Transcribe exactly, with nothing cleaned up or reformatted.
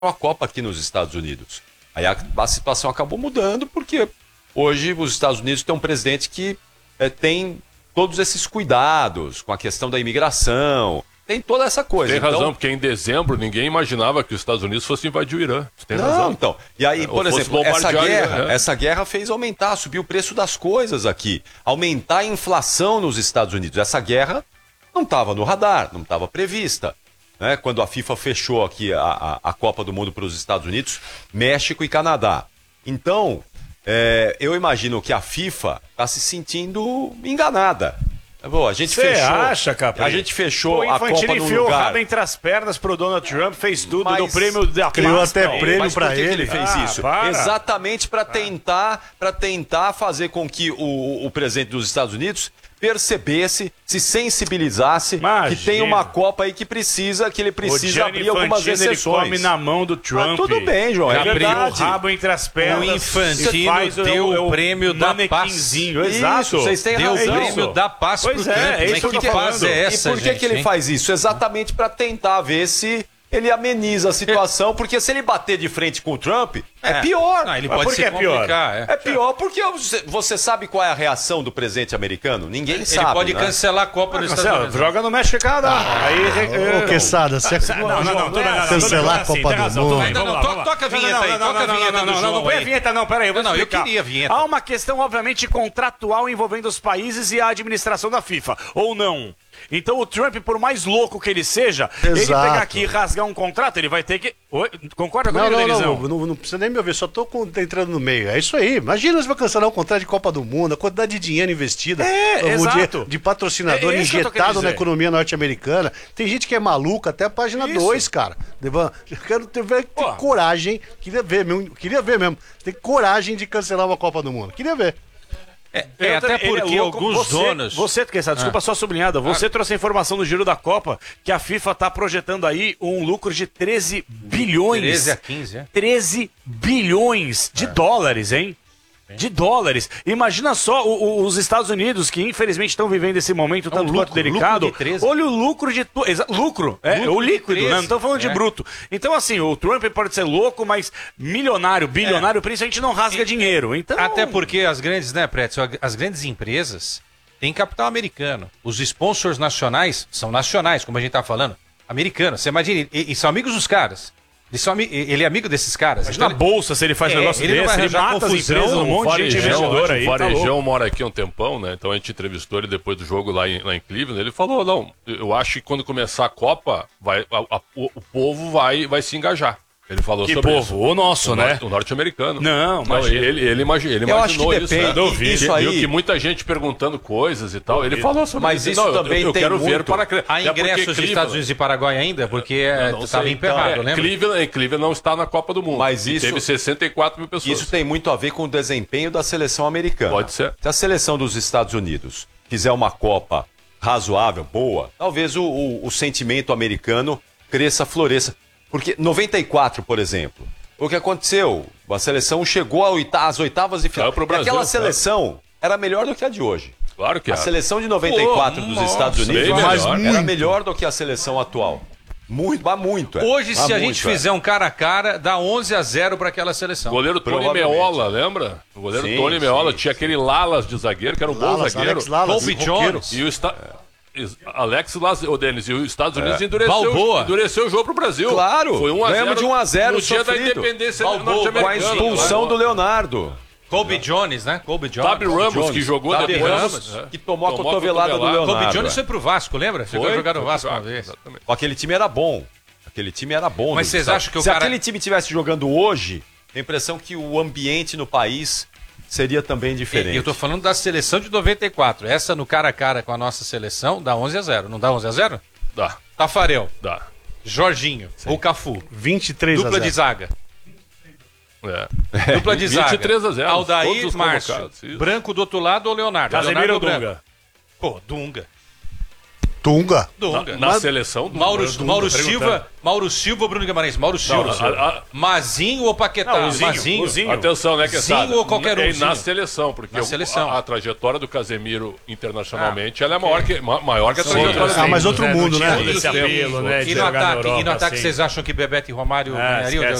a Copa aqui nos Estados Unidos. Aí a, a situação acabou mudando porque hoje os Estados Unidos têm um presidente que é, tem todos esses cuidados com a questão da imigração, tem toda essa coisa. Tem então, razão, porque em dezembro ninguém imaginava que os Estados Unidos fossem invadir o Irã. Tem não, razão. Então. E aí, por Ou exemplo, essa guerra, é. essa guerra fez aumentar, subir o preço das coisas aqui, aumentar a inflação nos Estados Unidos. Essa guerra não estava no radar, não estava prevista. Né? Quando a FIFA fechou aqui a, a, a Copa do Mundo para os Estados Unidos, México e Canadá. Então, é, eu imagino que a FIFA está se sentindo enganada. Bom, a gente Você fechou, acha, Capri? A gente fechou o a Copa no enfiou lugar. o rabo entre as pernas pro Donald Trump, fez tudo, Mas deu prêmio da criou pasta, até ó. prêmio Mas por pra que que ele. ele fez Ah, isso? para. Exatamente para tentar, para tentar fazer com que o, o presidente dos Estados Unidos percebesse, se sensibilizasse Imagina. que tem uma Copa aí que precisa, que ele precisa abrir algumas exceções. Ele come na mão do Trump. Ah, tudo bem, João, é Ele verdade. o rabo entre as pernas. O Infantino faz deu o, o prêmio da paz. manequinzinho, Exato. Isso, vocês têm Deu o razão. prêmio da paz Pois pro é, Trump. é Mas isso que eu que tô paz falando. é essa, E por que, gente, que ele hein? faz isso? Exatamente para tentar ver se ele ameniza a situação, porque se ele bater de frente com o Trump, é, É. pior. Não, ele Mas pode por que se é pior? complicar, é. É pior porque você, você sabe qual é a reação do presidente americano? Ninguém Ele sabe. pode né? cancelar a Copa dos Estados Marcelo, Unidos. joga no México e Canadá. Aí, Ô, Quesada, você Não, não, não, não, não, cancelar a Copa do Mundo. Ainda não, to- toca a vinheta aí, toca a vinheta do não, não, não João põe a aí. vinheta não, peraí, eu vou Não, não, eu explicar. queria a vinheta. Há uma questão, obviamente, contratual envolvendo os países e a administração da FIFA, ou não? Então o Trump, por mais louco que ele seja, ele Exato. pegar aqui e rasgar um contrato, ele vai ter que... Oi? Concorda Não, comigo, não, Denizão? não, não, não precisa nem me ouvir, só tô com- entrando no meio. É isso aí. Imagina se vai cancelar um contrato de Copa do Mundo, a quantidade de dinheiro investida, É, o exato. de, de patrocinador É isso que eu tô querendo injetado na dizer. economia norte-americana. Tem gente que é maluca, até a página Isso. dois, cara. Devan, eu quero ter, ver- ter Pô. coragem, queria ver mesmo, queria ver mesmo, ter coragem de cancelar uma Copa do Mundo. Queria ver. É, é, até Ele é porque louco. alguns você, donos... Você, Quesada, desculpa só sublinhada. Você trouxe a informação no Giro da Copa que a FIFA está projetando aí um lucro de treze bilhões. treze a quinze, é. treze bilhões de dólares, hein? De dólares. Imagina só o- o- os Estados Unidos, que infelizmente estão vivendo esse momento tanto lucro- quanto delicado. lucro de treze. Olha o lucro de. Tu... Exa... Lucro, é Lucro o de líquido, treze. né? Não estamos falando de É. bruto. Então, assim, o Trump pode ser louco, mas milionário, bilionário, por isso a gente não rasga dinheiro. Então... Até porque as grandes, né, Prédio, as grandes empresas têm capital americano. Os sponsors nacionais são nacionais, como a gente tá falando, americanos. Você imagina, e, e são amigos dos caras. Eles são ami- ele é amigo desses caras. Imagina Então, a bolsa se ele faz É, um negócio ele não vai desse, ele arranjar mata as confusão, empresas, um monte de gente investidor aí. O tá Varejão louco. mora aqui há um tempão, né? Então a gente entrevistou ele depois do jogo lá em, lá em Cleveland. Ele falou: não, eu acho que quando começar a Copa, vai, a- a- o, o povo vai, vai se engajar. Ele falou Que sobre povo? isso. O nosso, O né? norte- O norte-americano. Não, imagina. ele, ele, imagi- ele Eu acho imaginou que isso. depende. Né? E- isso Viu aí- que muita gente perguntando coisas e tal. Ele falou sobre Mas isso Não, eu- também eu, eu tem quero ver muito. para crer. há Até porque ingressos dos Cleveland- Estados Unidos e Paraguai ainda, porque Eu não estava sei. emperrado, Então, é, lembra? Cleveland, Cleveland não está na Copa do Mundo. Mas E isso- teve sessenta e quatro mil pessoas. Isso tem muito a ver com o desempenho da seleção americana. Pode ser. Se a seleção dos Estados Unidos fizer uma Copa razoável, boa, talvez o, o- o sentimento americano cresça, floresça. Porque noventa e quatro, por exemplo, o que aconteceu? A seleção chegou a oita- às oitavas de final. Caiu pro E Brasil, aquela claro. seleção era melhor do que a de hoje. Claro que A é. seleção de noventa e quatro Pô, dos nossa, Estados Unidos bem mas melhor. era Muito. melhor do que a seleção atual. Muito, mas muito. É. Hoje, Mas se a muito, gente é. fizer um cara a cara, dá onze a zero para aquela seleção. O goleiro Tony Provavelmente. Meola, lembra? O goleiro Sim, Tony Meola sim, tinha aquele Lalas de zagueiro, que era um bom Lalas, zagueiro. Alex Lalas, Colby roqueiro. Jones. E o esta... Is- Alex Lalas, o Denis, e os Estados Unidos endureceu, Balboa. endureceu o jogo pro Brasil. Claro, Foi um a ganhamos zero de um a zero no dia da sofrido. independência Balboa, Com a norte-americana. expulsão do Leonardo. Colby Jones, né? Colby Jones. Tabi Ramos, Jones. que jogou Tabi depois. Ramos, é. que tomou a cotovelada do Leonardo. Colby é. Jones foi pro Vasco, lembra? Chegou a jogar no Vasco uma vez. Exatamente. Aquele time era bom. Aquele time era bom. Mas dos vocês Estados- acham que o Se cara- aquele time tivesse jogando hoje, tem a impressão que o ambiente no país seria também diferente. E eu tô falando da seleção de noventa e quatro. Essa no cara a cara com a nossa seleção dá onze a zero. Não dá onze a zero? Dá, Tafarel, dá. Jorginho, ou Cafu. vinte e três a Dupla zero. de zaga. É. Dupla de zaga. vinte e três a zero. todos Aldair, os Márcio. convocados, isso. Branco do outro lado ou Leonardo? Casemiro ou Leonardo Branco. Dunga? Pô, Dunga. Dunga. Dunga. Na, na seleção do Mauro, Dunga, Mauro perguntando. Silva, Mauro Silva ou Bruno Guimarães? Mauro Silva. Não, a- a- Mazinho ou Paquetá? Não, o Zinho, Mazinho. o Zinho. Atenção, né, Quesada? Zinho ou qualquer um, É Zinho. na seleção, porque Na o- seleção. A, a trajetória do Casemiro internacionalmente ela é maior que, ma- maior que a São trajetória outros dele. Ah, mas outro né? mundo, Não tinha né? todo esse apelo, né? de E no jogar na ataque, e no Europa, ataque assim. vocês acham que Bebeto e Romário Ah, ganhariam? esquece.